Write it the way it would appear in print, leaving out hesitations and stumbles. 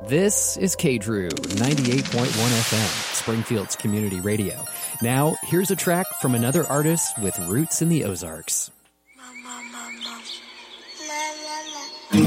This is KDRU 98.1 FM, Springfield's community radio. Now, here's a track from another artist with roots in the Ozarks. Mama.